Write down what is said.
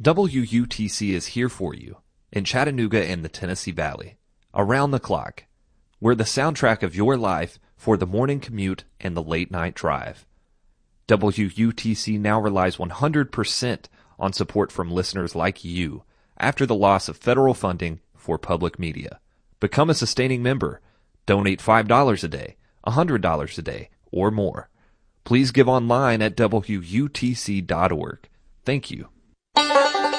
WUTC is here for you in Chattanooga and the Tennessee Valley, around the clock. We're the soundtrack of your life for the morning commute and the late night drive. WUTC now relies 100% on support from listeners like you after the loss of federal funding for public media. Become a sustaining member. Donate $5 a day, $100 a day, or more. Please give online at WUTC.org. Thank you.